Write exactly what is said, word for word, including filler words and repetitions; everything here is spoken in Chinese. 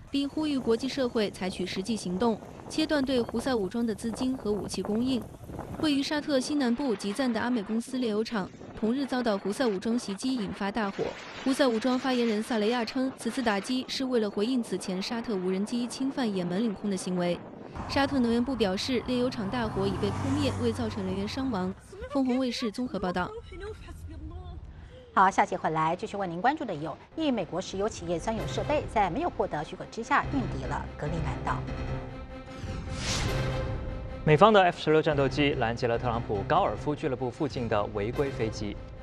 并呼吁国际社会采取实际行动，切断对胡塞武装的资金和武器供应。位于沙特西南部吉赞的阿美公司炼油厂同日遭到胡塞武装袭击，引发大火。胡塞武装发言人萨雷亚称，此次打击是为了回应此前沙特无人机侵犯也门领空的行为。沙特能源部表示，炼油厂大火已被扑灭，未造成人员伤亡。凤凰卫视综合报道。 好，下期回来继续为您关注的有：一美国石油企业专有设备在没有获得许可之下运抵了格陵兰岛。 美方的 F 十六战斗机拦截了特朗普高尔夫俱乐部附近的违规飞机。